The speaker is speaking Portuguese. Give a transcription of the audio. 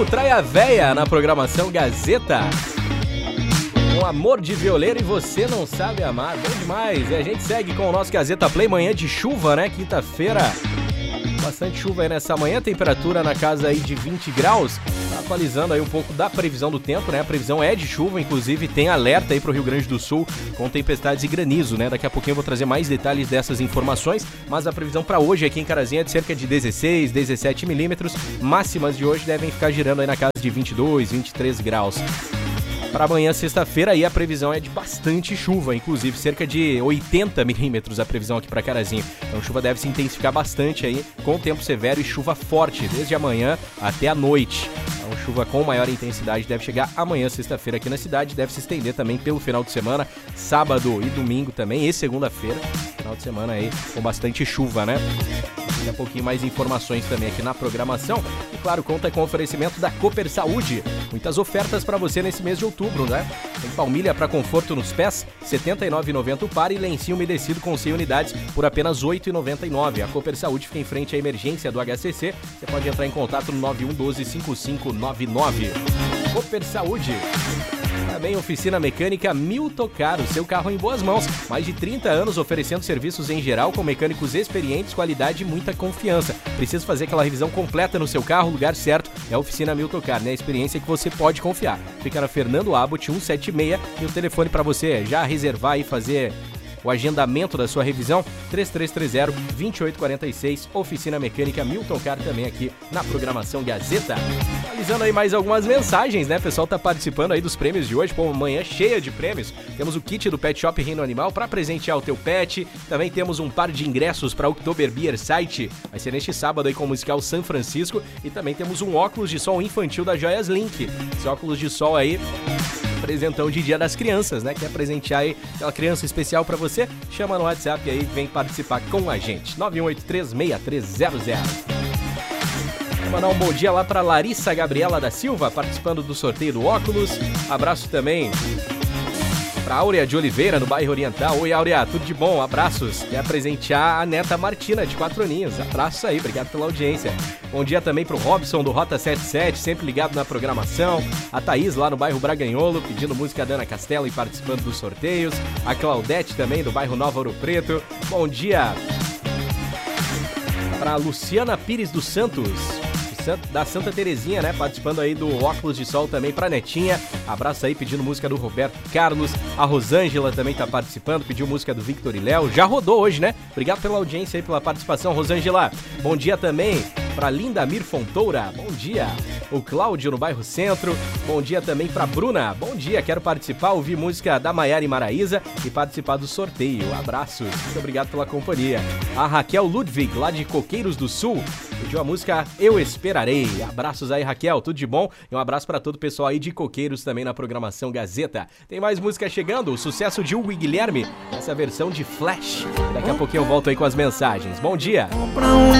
pouco Traia Véia na programação Gazeta. Um amor de violeiro e você não sabe amar. Bom demais. E a gente segue com o nosso Gazeta Play, manhã de chuva, né? Quinta-feira. Bastante chuva aí nessa manhã, temperatura na casa aí de 20 graus. Tá atualizando aí um pouco da previsão do tempo, né? A previsão é de chuva, inclusive tem alerta aí pro Rio Grande do Sul com tempestades e granizo, né? Daqui a pouquinho eu vou trazer mais detalhes dessas informações, mas a previsão para hoje aqui em Carazinho é de cerca de 16, 17 milímetros. Máximas de hoje devem ficar girando aí na casa de 22, 23 graus. Para amanhã, sexta-feira, aí a previsão é de bastante chuva, inclusive cerca de 80 milímetros a previsão aqui para Carazinho. Então a chuva deve se intensificar bastante aí, com tempo severo e chuva forte, desde amanhã até a noite. Então chuva com maior intensidade deve chegar amanhã, sexta-feira, aqui na cidade, deve se estender também pelo final de semana, sábado e domingo também, e segunda-feira, final de semana aí com bastante chuva, né? Daqui a pouquinho mais informações também aqui na programação. E claro, conta com o oferecimento da Cooper Saúde. Muitas ofertas para você nesse mês de outubro, né? Tem palmilha para conforto nos pés, R$ 79,90 o par, e lencinho umedecido com 100 unidades por apenas R$ 8,99. A Cooper Saúde fica em frente à emergência do HCC. Você pode entrar em contato no 9112-5599. Cooper Saúde. Também oficina mecânica Milton Caro, seu carro em boas mãos. Mais de 30 anos oferecendo serviços em geral com mecânicos experientes, qualidade e muita confiança. Precisa fazer aquela revisão completa no seu carro, o lugar certo é a oficina Milton Caro, né? A experiência que você pode confiar. Fica na Fernando Abbott 176 e o telefone para você já reservar e fazer o agendamento da sua revisão, 3330-2846, Oficina Mecânica Milton Car, também aqui na programação Gazeta. Atualizando aí mais algumas mensagens, né? O pessoal tá participando aí dos prêmios de hoje, pô, uma manhã cheia de prêmios. Temos o kit do Pet Shop Reino Animal para presentear o teu pet. Também temos um par de ingressos para o Oktober Beer Site, vai ser neste sábado aí com o musical São Francisco. E também temos um óculos de sol infantil da Joias Link. Esse óculos de sol aí, presentão de Dia das Crianças, né? Quer presentear aí aquela criança especial pra você? Chama no WhatsApp aí, vem participar com a gente. 9836300. Vou mandar um bom dia lá pra Larissa Gabriela da Silva, participando do sorteio do óculos. Abraço também pra Áurea de Oliveira, no bairro Oriental. Oi, Áurea, tudo de bom? Abraços. Quer presentear a neta Martina, de 4 aninhos. Abraço aí, obrigado pela audiência. Bom dia também pro Robson, do Rota 77, sempre ligado na programação. A Thaís, lá no bairro Braganholo, pedindo música da Ana Castela e participando dos sorteios. A Claudete também, do bairro Nova Ouro Preto. Bom dia pra Luciana Pires dos Santos, da Santa Terezinha, né? Participando aí do óculos de sol também pra netinha. Abraço aí, pedindo música do Roberto Carlos. A Rosângela também tá participando, pediu música do Victor e Léo. Já rodou hoje, né? Obrigado pela audiência aí, pela participação, Rosângela. Bom dia também pra Lindamir Fontoura. Bom dia. O Cláudio, no bairro Centro. Bom dia também pra Bruna. Bom dia, quero participar, ouvir música da Maiara e Maraísa e participar do sorteio. Abraços. Muito obrigado pela companhia. A Raquel Ludwig, lá de Coqueiros do Sul, pediu a música Eu Esperarei. Abraços aí, Raquel, tudo de bom? E um abraço pra todo o pessoal aí de Coqueiros também na programação Gazeta. Tem mais música chegando, o sucesso de Hugo e Guilherme, essa versão de Flash. Daqui a pouquinho eu volto aí com as mensagens. Bom dia!